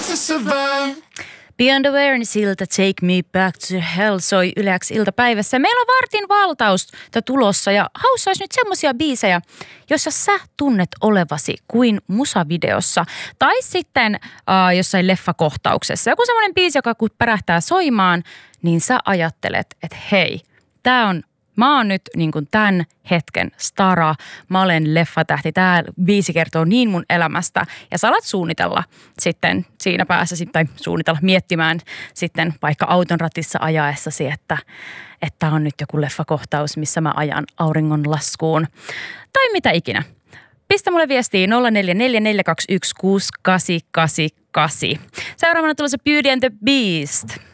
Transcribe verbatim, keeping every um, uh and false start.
to survive. Beyond Awarenessilta Take Me Back to Hell soi Yle X iltapäivässä. Meillä on vartin valtausta tulossa ja haussa olisi nyt semmosia biisejä, joissa sä tunnet olevasi kuin musavideossa. Tai sitten äh, jossain leffakohtauksessa. Joku semmoinen biisi, joka kun pärähtää soimaan, niin sä ajattelet, että hei, tää on, mä oon nyt niin kuin tämän hetken stara, mä olen leffatähti, tää biisi kertoo niin mun elämästä. Ja sä alat suunnitella sitten siinä päässä, tai suunnitella miettimään sitten vaikka auton ratissa ajaessasi, että että on nyt joku leffakohtaus, missä mä ajan auringon laskuun. Tai mitä ikinä. Pistä mulle viestiä nolla neljä neljä neljä kaksi yksi kuusi kahdeksan kahdeksan kahdeksan. Seuraavana tulossa Beauty and the Beast.